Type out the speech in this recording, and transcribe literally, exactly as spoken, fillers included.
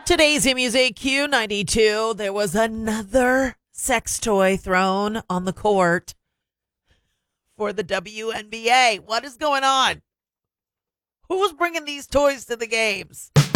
Today's Music Q ninety-two, there was another sex toy thrown on the court for the W N B A. What is going on? Who's bringing these toys to the games?